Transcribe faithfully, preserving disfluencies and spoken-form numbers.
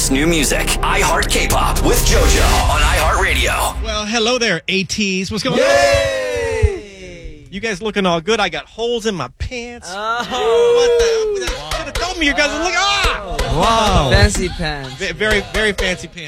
best new music. iHeart K-Pop with JoJo on iHeartRadio. Well, hello there, ATs. What's going Yay! on? You guys looking all good. I got holes in my pants. Oh. What the? Should have told me you guys would look. Ah! Wow. Fancy pants. Very, very fancy pants.